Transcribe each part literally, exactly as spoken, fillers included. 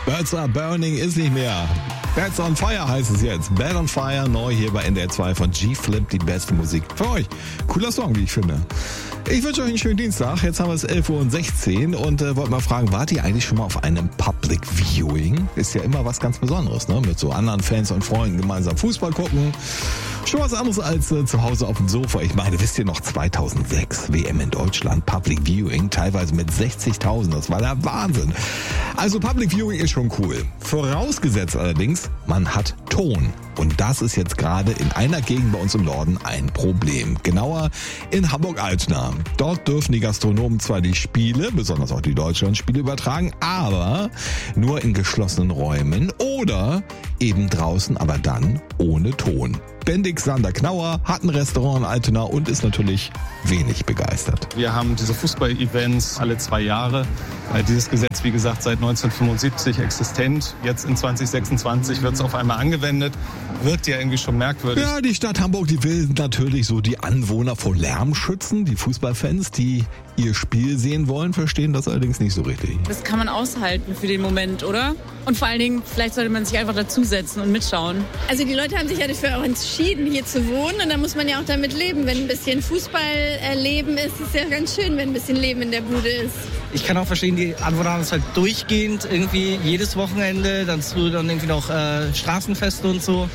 Birds Are Burning ist nicht mehr. Birds on Fire heißt es jetzt. Bad on Fire, neu hier bei N D R zwei von G-Flip, die beste Musik für euch. Cooler Song, wie ich finde. Ich wünsche euch einen schönen Dienstag. Jetzt haben wir es elf Uhr sechzehn und äh, wollte mal fragen, wart ihr eigentlich schon mal auf einem Public Viewing? Ist ja immer was ganz Besonderes, ne? Mit so anderen Fans und Freunden gemeinsam Fußball gucken. Schon was anderes als äh, zu Hause auf dem Sofa. Ich meine, wisst ihr noch, zweitausendsechs W M in Deutschland, Public Viewing, teilweise mit sechzigtausend. Das war der Wahnsinn. Also Public Viewing ist schon cool. Vorausgesetzt allerdings, man hat Ton. Und das ist jetzt gerade in einer Gegend bei uns im Norden ein Problem. Genauer in Hamburg-Altena. Dort dürfen die Gastronomen zwar die Spiele, besonders auch die Deutschlandspiele, übertragen, aber nur in geschlossenen Räumen oder eben draußen, aber dann ohne Ton. Bendig Sander Knauer hat ein Restaurant in Altena und ist natürlich wenig begeistert. Wir haben diese Fußball-Events alle zwei Jahre. Dieses Gesetz, wie gesagt, seit neunzehnhundertfünfundsiebzig existent. Jetzt in zwanzig sechsundzwanzig wird es auf einmal angewendet. Wirkt ja irgendwie schon merkwürdig. Ja, die Stadt Hamburg, die will natürlich so die Anwohner vor Lärm schützen. Die Fußballfans, die ihr Spiel sehen wollen, verstehen das allerdings nicht so richtig. Das kann man aushalten für den Moment, oder? Und vor allen Dingen, vielleicht sollte man sich einfach dazusetzen und mitschauen. Also die Leute haben sich ja dafür auch entschieden, hier zu wohnen. Und da muss man ja auch damit leben. Wenn ein bisschen Fußballleben ist, ist es ja ganz schön, wenn ein bisschen Leben in der Bude ist. Ich kann auch verstehen, die Anwohner haben es halt durchgehend irgendwie jedes Wochenende. Dazu dann irgendwie noch äh, Straßenfeste und so.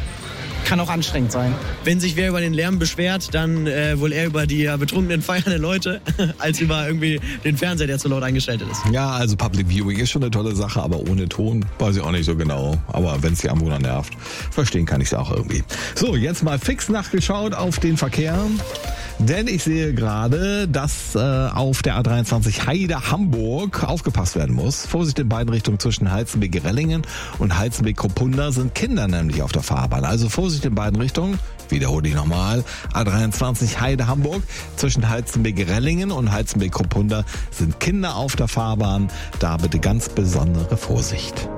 Kann auch anstrengend sein. Wenn sich wer über den Lärm beschwert, dann äh, wohl eher über die äh, betrunkenen, feiernden Leute, als über irgendwie den Fernseher, der zu laut eingeschaltet ist. Ja, also Public Viewing ist schon eine tolle Sache, aber ohne Ton weiß ich auch nicht so genau. Aber wenn es die Anwohner nervt, verstehen kann ich es auch irgendwie. So, jetzt mal fix nachgeschaut auf den Verkehr. Denn ich sehe gerade, dass äh, auf der A dreiundzwanzig Heide Hamburg aufgepasst werden muss. Vorsicht in beiden Richtungen zwischen Heizenbeek-Rellingen und Heizenbeek-Kopunda sind Kinder nämlich auf der Fahrbahn. Also Vorsicht in beiden Richtungen. Wiederhole ich nochmal. A dreiundzwanzig Heide Hamburg zwischen Heizenbeek-Rellingen und Heizenbeek-Kopunda sind Kinder auf der Fahrbahn. Da bitte ganz besondere Vorsicht.